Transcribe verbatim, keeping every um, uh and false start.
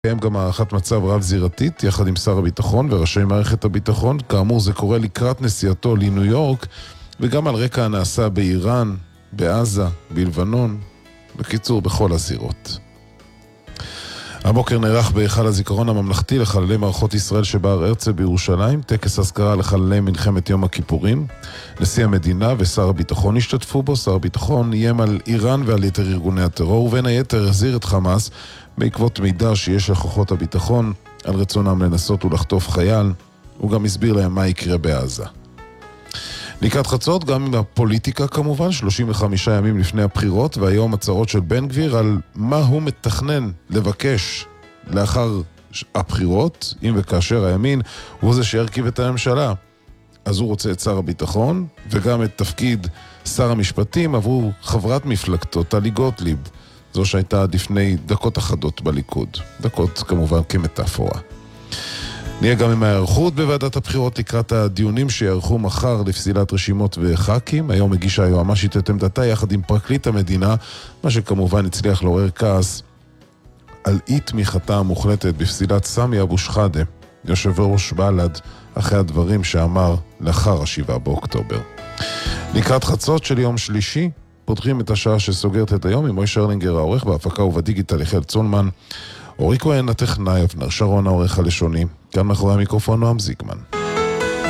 קיים גם הערכת מצב רב זירתית יחד עם שר הביטחון וראשי מערכת הביטחון. כאמור זה קורה לקראת נסיעתו לניו יורק, וגם על רקע הנעשה באיראן, בעזה, בלבנון, בקיצור בכל הזירות. הבוקר נערך בהיכל הזיכרון הממלכתי לחללי מערכות ישראל שבהר הרצל בירושלים טקס אזכרה לחללי מלחמת יום הכיפורים. נשיא המדינה ושר הביטחון השתתפו בו. שר הביטחון איים על איראן ועל יתר ארגוני הטרור, ובין היתר החזיר את חמאס בעקבות מידע שיש לכוחות הביטחון על רצונם לנסות ולחטוף חייל. הוא גם הסביר להם מה יקרה בעזה. לקראת חצות גם עם הפוליטיקה כמובן, שלושים וחמישה ימים לפני הבחירות, והיום הצהרות של בן גביר על מה הוא מתכנן לבקש לאחר הבחירות, אם וכאשר הימין הוא זה שירכיב את הממשלה. אז הוא רוצה את שר הביטחון וגם את תפקיד שר המשפטים עבור חברת מפלגתו טלי גוטליב, זו שהייתה עד לפני דקות אחדות בליכוד, דקות כמובן כמטאפורה. נהיה גם עם ההיערכות בוועדת הבחירות לקראת הדיונים שיערכו מחר לפסילת רשימות וח"כים. היום הגישה היועמ"שית את עמדתה יחד עם פרקליט המדינה, מה שכמובן הצליח לעורר כעס על אי תמיכתה המוחלטת בפסילת סמי אבו שחאדה, יושב ראש בל"ד, אחרי הדברים שאמר לאחר השבעה באוקטובר. לקראת חצות של יום שלישי פותחים את השעה שסוגרת את היום עם מוישה הרלינגר העורך, בהפקה ובדיגיטל יחיאל צונמן, אורי כהן הטכנאי, אבנר שרון העורך הלשוני, כאן מאחורי המיקרופון נועם זיגמן.